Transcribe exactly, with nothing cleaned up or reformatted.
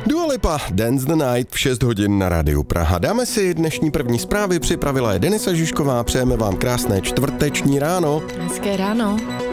Dua Lipa, Dance the Night v šest hodin na Rádiu Praha. Dáme si dnešní první zprávy, připravila je Denisa Žižková, přejeme vám krásné čtvrteční ráno. Hezké ráno.